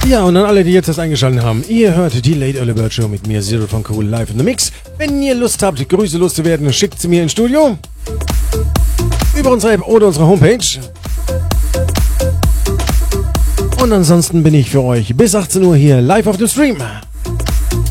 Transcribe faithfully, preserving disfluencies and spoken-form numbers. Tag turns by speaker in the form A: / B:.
A: Ja, und an alle, die jetzt erst eingeschaltet haben, ihr hört die Late Early Bird Show mit mir, Zero von Cool, live in the Mix. Wenn ihr Lust habt, Grüße loszuwerden, schickt sie mir ins Studio. Über unsere App oder unsere Homepage. Und ansonsten bin ich für euch bis achtzehn Uhr hier live auf dem Stream.